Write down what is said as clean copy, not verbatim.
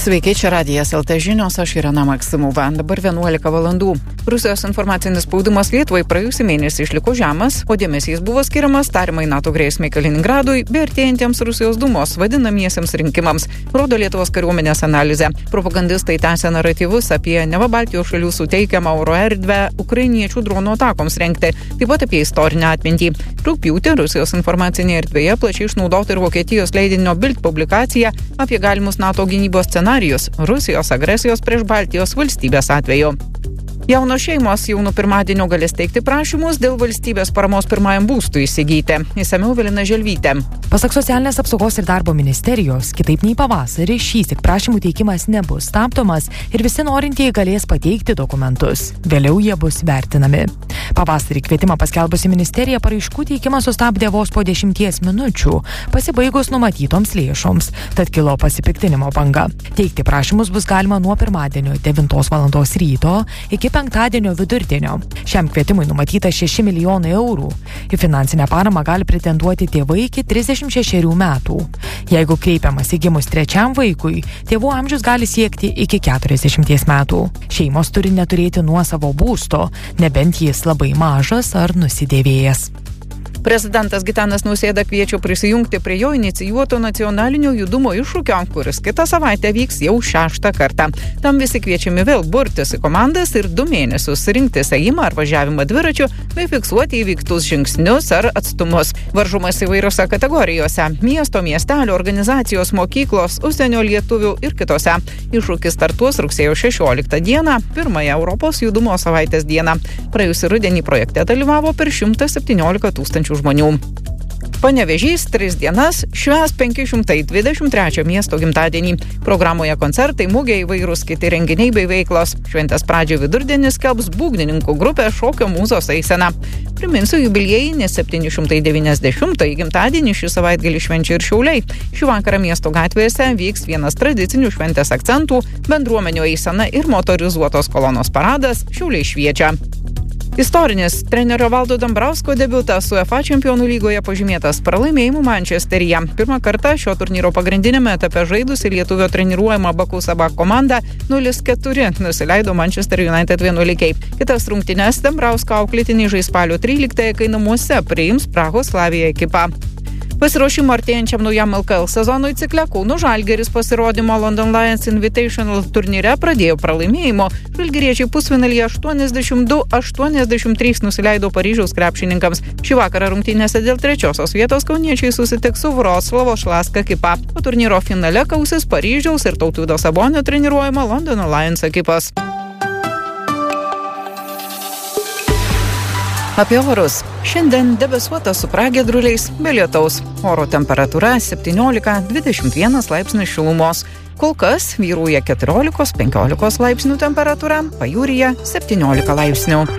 Sveiki, čia Radijas LT žinios, aš Irena Maksimova. Dabar 11 valandų. Rusijos informacinis spaudimas Lietuvai praėjusį mėnesį išliko žemas, o dėmesys buvo skiriamas tariamai NATO grėsmei Kaliningradui bei artėjantiems Rusijos dūmos vadinamiesiems rinkimams, rodo Lietuvos kariuomenės analizė. Propagandistai tęsia naratyvus apie neva Baltijos šalių suteikiamą oro erdvę ukrainiečių dronų atakoms rengti, taip pat apie istorinę atmintį. Rugpjūtį Rusijos informacinėje erdvėje plačiai išnaudota ir Vokietijos leidinio Bild publikacija apie galimus NATO gynybos scenarijus Rusijos agresijos prieš Baltijos valstybės atveju. Jaunos šeimos jau nuo pirmadienio galės teikti prašymus dėl valstybės paramos pirmajam būstui įsigyti. Išsamiau Evelina Želvytė. Pasak Socialinės apsaugos ir darbo ministerijos, kitaip nei pavasarį šįsyk prašymų teikimas nebus stabdomas ir visi norintieji galės pateikti dokumentus. Vėliau jie bus vertinami. Pavasarį kvietimą paskelbusi ministerija paraiškų teikimą sustabdė vos po 10 minučių, pasibaigus numatytoms lėšoms, tad kilo pasipiktinimo banga. Teikti prašymus bus galima nuo pirmadienio 9 val. Ryto iki penktadienio vidurdienio. Šiam kvietimui numatyta 6 milijonai eurų. Į finansinę paramą gali pretenduoti tėvai iki 36 metų. Jeigu kreipiamas gimus trečiam vaikui, tėvų amžius gali siekti iki 40 metų. Šeimos turi neturėti nuosavo būsto, nebent jis labai mažas ar nusidėvėjęs. Prezidentas Gitanas Nausėda kviečia prisijungti prie jo inicijuoto nacionalinio judumo iššūkio, kuris kitą savaitę vyks jau 6 kartą. Tam visi kviečiami vėl burtis į komandas ir 2 mėnesius rinktis ėjimą ar važiavimą dviračiu, bei fiksuoti įvyktus žingsnius ar atstumus. Varžomas įvairiose kategorijose – miesto, miestelio, organizacijos, mokyklos, užsienio lietuvių ir kitose. Iššūkis startuos rugsėjo 16 dieną, pirmąją Europos judumo savaitės dieną. Praėjusį rudenį projekte dalyvavo per 117 000 žmonių. Panevėžys 3 dienas švęs 523 miesto gimtadienį. Programoje koncertai, mugė, įvairūs kiti renginiai bei veiklos. Šventės pradžią vidurdienį skelbs būgnininkų grupė Šokio mūzos eisena. Priminsiu, jubiliejinį 790 gimtadienį šį savaitgalį švenčia ir Šiauliai. Šį vakarą miesto gatvėse vyks vienas tradicinių šventės akcentų – bendruomenių eisena ir motorizuotos kolonos paradas Šiauliai šviečia. Istorinis trenerio Valdo Dambrausko debiutas UEFA Čempionų lygoje pažymėtas pralaimėjimu Mančesteryje. Pirmą kartą šio turnyro pagrindinėme etape žaidusi lietuvio treniruojama Baku Sabah komanda 0-4 nusileido Manchester United 1-0. Kitas rungtynes Dambrausko auklėtiniai žais spalio 13, kai namuose priims Prahos Slavija ekipą. Pasiruošimo artėjančiam naujam LKL sezonui cikle Kauno Žalgiris pasirodymo London Lions Invitational turnyre pradėjo pralaimėjimo. Žalgiriečiai pusfinalyje 82-83 nusileido Paryžiaus krepšininkams. Šį vakarą rungtynėse dėl 3. vietos kauniečiai susitiks su Vroclavo Šlaska ekipa. O turnyro finale kausis Paryžiaus ir Tautvydo Sabonio treniruojama Londono Lions ekipos. Apie orus. Šiandien debesuota su pragiedruliais, be lietaus. Oro temperatūra 17-21 laipsnių šilumos. Kol kas vyrauja 14-15 laipsnių temperatūra, pajūryje 17 laipsnių.